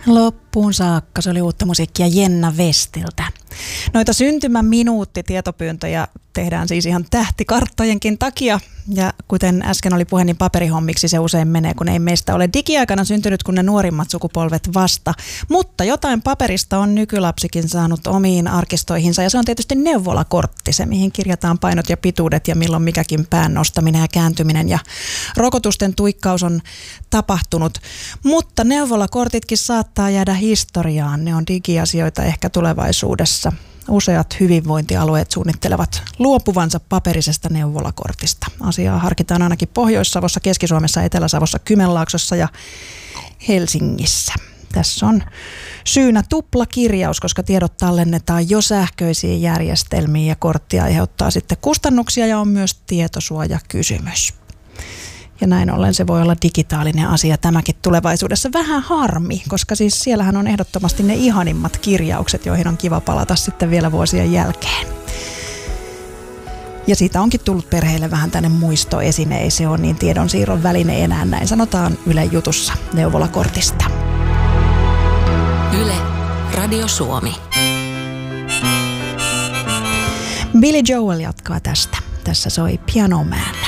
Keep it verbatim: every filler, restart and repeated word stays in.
Loppuun saakka. Se oli uutta musiikkia Jenna Westiltä. Noita syntymäminuutti tietopyyntöjä tehdään siis ihan tähtikarttojenkin takia. Ja kuten äsken oli puhe, niin paperihommiksi se usein menee, kun ei meistä ole digiaikana syntynyt kuin ne nuorimmat sukupolvet vasta. Mutta jotain paperista on nykylapsikin saanut omiin arkistoihinsa, ja se on tietysti neuvolakortti, se mihin kirjataan painot ja pituudet ja milloin mikäkin pään nostaminen ja kääntyminen ja rokotusten tuikkaus on tapahtunut. Mutta neuvolakortitkin saattaa jäädä historiaan, ne on digiasioita ehkä tulevaisuudessa. Useat hyvinvointialueet suunnittelevat luopuvansa paperisesta neuvolakortista. Asiaa harkitaan ainakin Pohjois-Savossa, Keski-Suomessa, Etelä-Savossa, Kymenlaaksossa ja Helsingissä. Tässä on syynä tuplakirjaus, koska tiedot tallennetaan jo sähköisiin järjestelmiin ja kortti aiheuttaa sitten kustannuksia ja on myös tietosuojakysymys. Ja näin ollen se voi olla digitaalinen asia tämäkin tulevaisuudessa. Vähän harmi, koska siis siellähän on ehdottomasti ne ihanimmat kirjaukset, joihin on kiva palata sitten vielä vuosien jälkeen. Ja siitä onkin tullut perheille vähän tänne muistoesine, ei se ole niin tiedonsiirron väline enää, näin sanotaan Ylen jutussa neuvolakortista. Yle, Radio Suomi. Billy Joel jatkaa tästä. Tässä soi Piano Man.